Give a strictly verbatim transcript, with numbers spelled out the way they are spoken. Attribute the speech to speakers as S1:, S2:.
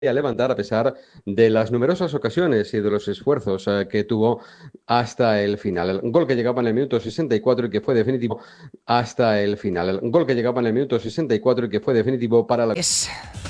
S1: a levantar a pesar de las numerosas ocasiones y de los esfuerzos eh, que tuvo hasta el final. El gol que llegaba en el minuto sesenta y cuatro y que fue definitivo hasta el final. El gol que llegaba en el minuto sesenta y cuatro y que fue definitivo para la...
S2: Es